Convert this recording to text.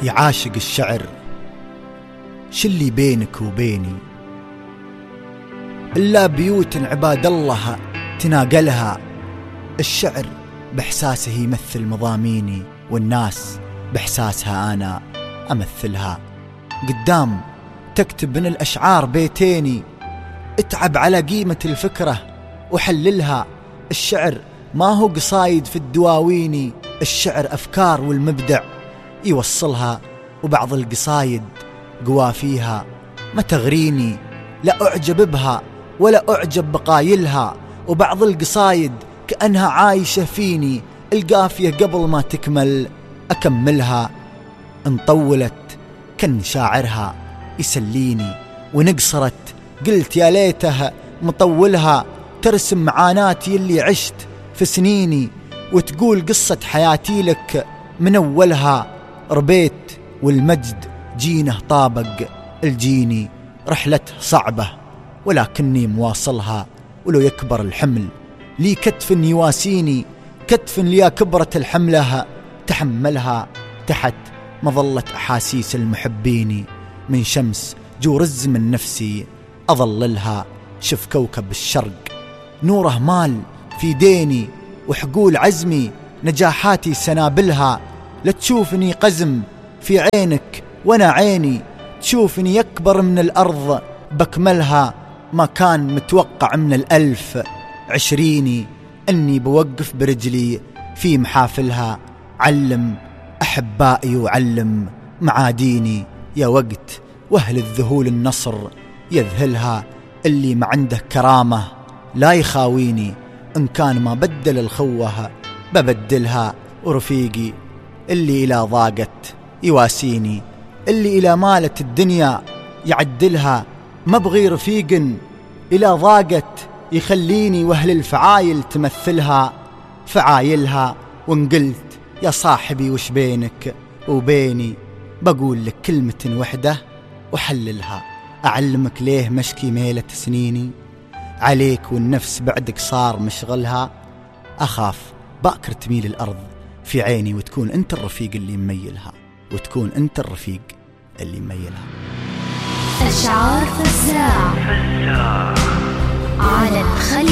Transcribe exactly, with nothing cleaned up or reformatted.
يعاشق الشعر شلي بينك وبيني إلا بيوت عباد الله تناقلها. الشعر بإحساسه يمثل مضاميني والناس بإحساسها أنا أمثلها. قدام تكتب من الأشعار بيتيني اتعب على قيمة الفكرة وحللها. الشعر ما هو قصايد في الدواويني، الشعر أفكار والمبدع يوصلها. وبعض القصايد قوافيها ما تغريني لا أعجب بها ولا أعجب بقايلها. وبعض القصايد كأنها عايشة فيني، القافية قبل ما تكمل أكملها. إن طولت كان شاعرها يسليني، ونقصرت قلت يا ليتها مطولها. ترسم معاناتي اللي عشت في سنيني، وتقول قصة حياتي لك من أولها. ربيت والمجد جينه طابق الجيني، رحلته صعبة ولكني مواصلها. ولو يكبر الحمل لي كتف يواسيني، كتف ليا كبرة الحملها تحملها. تحت مظلة أحاسيس المحبين، من شمس جو رز من نفسي أظللها. شف كوكب الشرق نوره مال في ديني، وحقول عزمي نجاحاتي سنابلها. لا تشوفني قزم في عينك وانا عيني، تشوفني يكبر من الأرض بكملها. ما كان متوقع من الألف عشريني أني بوقف برجلي في محافلها. علم أحبائي وعلم معاديني، يا وقت وأهل الذهول النصر يذهلها. اللي ما عنده كرامة لا يخاويني، إن كان ما بدل الخوة ببدلها. ورفيقي اللي إلى ضاقت يواسيني، اللي إلى مالت الدنيا يعدلها. ما بغي رفيق إلى ضاقت يخليني، وأهل الفعايل تمثلها فعايلها. وإن قلت يا صاحبي وش بينك وبيني، بقول لك كلمة وحدة وحللها. أعلمك ليه مشكي ميلة سنيني عليك، والنفس بعدك صار مشغلها. أخاف باكر تميل الأرض في عيني، وتكون أنت الرفيق اللي مميلها، وتكون أنت الرفيق اللي مميلها. أشعار فزاع على الخليج.